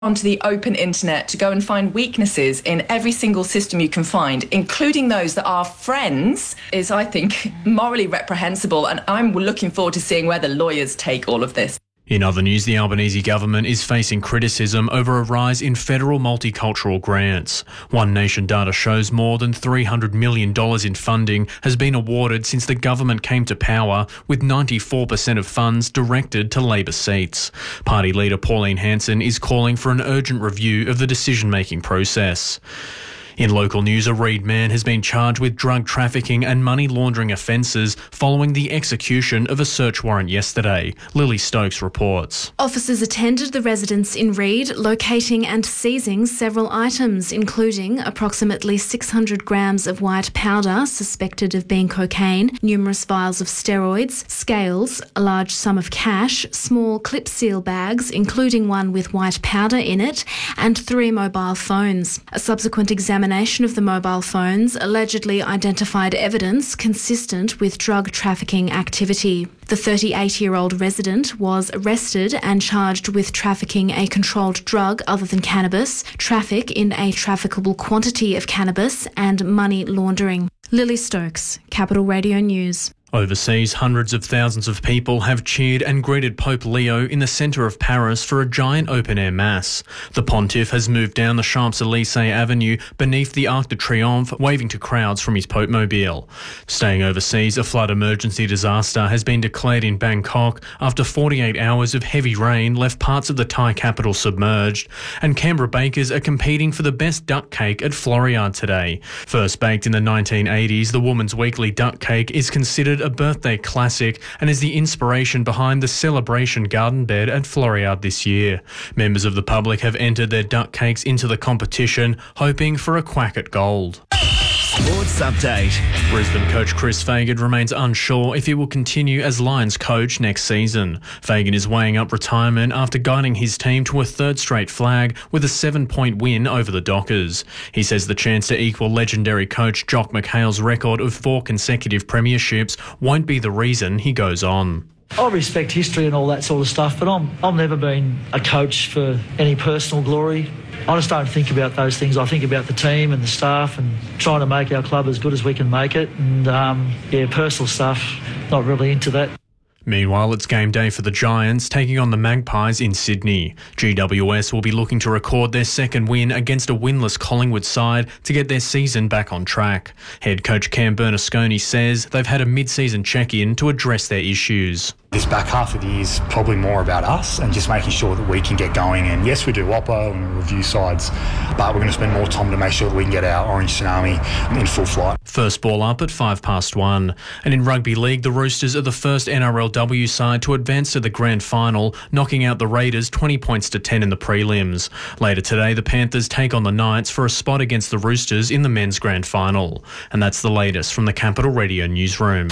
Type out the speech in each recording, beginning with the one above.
onto the open internet to go and find weaknesses in every single system you can find, including those that are friends, is, I think, morally reprehensible, and I'm looking forward to seeing where the lawyers take all of this. In other news, the Albanese government is facing criticism over a rise in federal multicultural grants. One Nation data shows more than $300 million in funding has been awarded since the government came to power, with 94% of funds directed to Labor seats. Party leader Pauline Hanson is calling for an urgent review of the decision-making process. In local news, a Reed man has been charged with drug trafficking and money laundering offences following the execution of a search warrant yesterday. Lily Stokes reports. Officers attended the residence in Reed, locating and seizing several items, including approximately 600 grams of white powder suspected of being cocaine, numerous vials of steroids, scales, a large sum of cash, small clip seal bags, including one with white powder in it, and 3 mobile phones. A subsequent examination of the mobile phones allegedly identified evidence consistent with drug trafficking activity. The 38-year-old resident was arrested and charged with trafficking a controlled drug other than cannabis, traffic in a trafficable quantity of cannabis, and money laundering. Lily Stokes, Capital Radio News. Overseas, hundreds of thousands of people have cheered and greeted Pope Leo in the centre of Paris for a giant open-air mass. The pontiff has moved down the Champs-Élysées Avenue beneath the Arc de Triomphe, waving to crowds from his Pope-mobile. Staying overseas, a flood emergency disaster has been declared in Bangkok after 48 hours of heavy rain left parts of the Thai capital submerged, and Canberra bakers are competing for the best duck cake at Floriade today. First baked in the 1980s, the Woman's Weekly duck cake is considered a birthday classic and is the inspiration behind the Celebration garden bed at Floriade this year. Members of the public have entered their duck cakes into the competition, hoping for a quack at gold. Sports Update. Brisbane coach Chris Fagan remains unsure if he will continue as Lions coach next season. Fagan is weighing up retirement after guiding his team to a third straight flag with a 7-point win over the Dockers. He says the chance to equal legendary coach Jock McHale's record of 4 consecutive premierships won't be the reason he goes on. I respect history and all that sort of stuff, but I've never been a coach for any personal glory. I just don't think about those things. I think about the team and the staff and trying to make our club as good as we can make it. And, personal stuff, not really into that. Meanwhile, it's game day for the Giants, taking on the Magpies in Sydney. GWS will be looking to record their second win against a winless Collingwood side to get their season back on track. Head coach Cam Bernasconi says they've had a mid-season check-in to address their issues. This back half of the year is probably more about us and just making sure that we can get going. And yes, we do WAPO and review sides, but we're going to spend more time to make sure that we can get our Orange Tsunami in full flight. First ball up at 1:05. And in Rugby League, the Roosters are the first NRLW side to advance to the grand final, knocking out the Raiders 20 points to 10 in the prelims. Later today, the Panthers take on the Knights for a spot against the Roosters in the men's grand final. And that's the latest from the Capital Radio newsroom.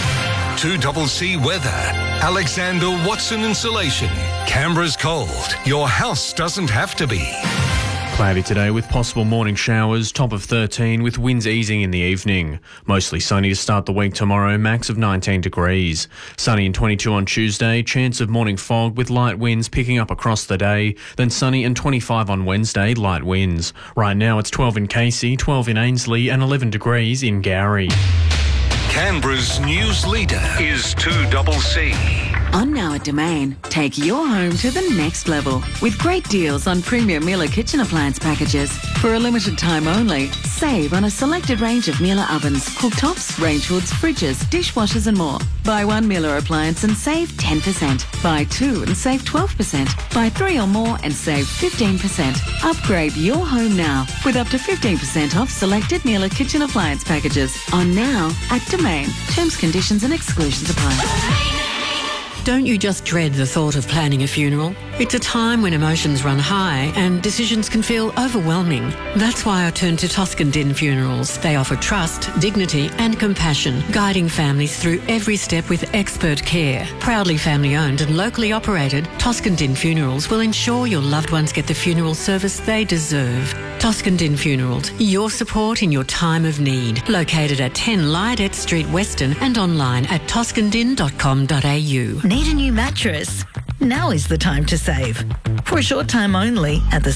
2CC weather. Alexander Watson Insulation. Canberra's cold. Your house doesn't have to be. Cloudy today with possible morning showers, top of 13 with winds easing in the evening. Mostly sunny to start the week tomorrow, max of 19 degrees. Sunny and 22 on Tuesday, chance of morning fog with light winds picking up across the day. Then sunny and 25 on Wednesday, light winds. Right now it's 12 in Casey, 12 in Ainslie and 11 degrees in Gowrie. Canberra's news leader is 2CC. On Now at Domain, take your home to the next level with great deals on premium Miele kitchen appliance packages. For a limited time only, save on a selected range of Miele ovens, cooktops, range hoods, fridges, dishwashers and more. Buy 1 Miele appliance and save 10%. Buy 2 and save 12%. Buy 3 or more and save 15%. Upgrade your home now with up to 15% off selected Miele kitchen appliance packages. On Now at Domain. Terms, conditions and exclusions apply. Don't you just dread the thought of planning a funeral? It's a time when emotions run high and decisions can feel overwhelming. That's why I turn to Toscan Din Funerals. They offer trust, dignity and compassion, guiding families through every step with expert care. Proudly family-owned and locally operated, Toscan Din Funerals will ensure your loved ones get the funeral service they deserve. Toscan Din Funerals, your support in your time of need. Located at 10 Lydet Street, Weston and online at toscandin.com.au. Need a new mattress? now is the time to save. For a short time only at the